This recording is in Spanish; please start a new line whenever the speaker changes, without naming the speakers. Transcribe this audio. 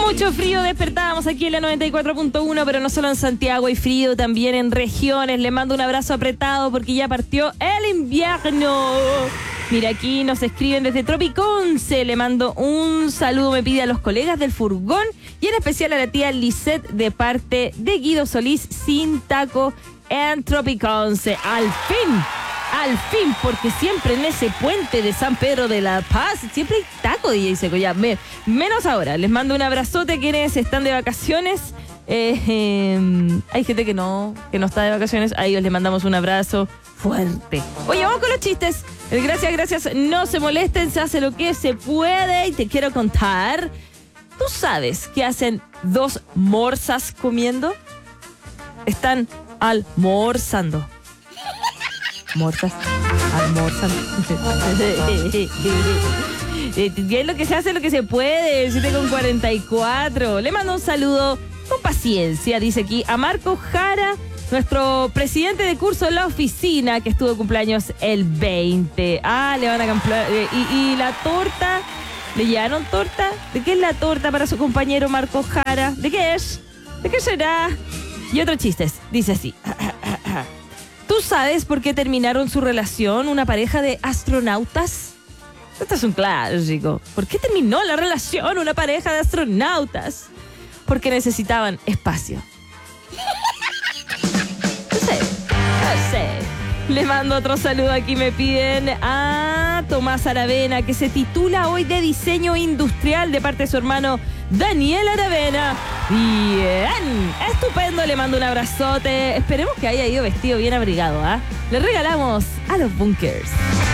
Mucho frío despertábamos aquí en la 94.1, pero no solo en Santiago hay frío, también en regiones. Le mando un abrazo apretado porque ya partió el invierno. Mira, aquí nos escriben desde Tropiconce. Le mando un saludo, me pide a los colegas del furgón y en especial a la tía Lisette de parte de Guido Solís, sin taco en Tropiconce. Al fin, porque siempre en ese puente de San Pedro de la Paz, siempre hay taco, DJ Seco, ya, menos ahora. Les mando un abrazote a quienes están de vacaciones. Hay gente que no está de vacaciones, a ellos les mandamos un abrazo fuerte. Oye, vamos con los chistes. El gracias, no se molesten, se hace lo que se puede y te quiero contar. ¿Tú sabes qué hacen dos morsas comiendo? Están almorzando. Morsas, almorzan. Es lo que se hace, lo que se puede. 7:44. Le mando un saludo con paciencia, dice aquí, a Marco Jara, nuestro presidente de curso en la oficina, que estuvo de cumpleaños el 20. Le van a comprar. Y la torta, ¿le llevaron torta? ¿De qué es la torta para su compañero Marco Jara? ¿De qué es? ¿De qué será? Y otro chiste, dice así. ¿Tú sabes por qué terminaron su relación una pareja de astronautas? Este es un clásico. ¿Por qué terminó la relación una pareja de astronautas? Porque necesitaban espacio. No sé. Le mando otro saludo. Aquí me piden a Tomás Aravena, que se titula hoy de diseño industrial de parte de su hermano Daniel Aravena. Bien, estupendo, le mando un abrazote. Esperemos que haya ido vestido bien abrigado, Le regalamos a los Bunkers.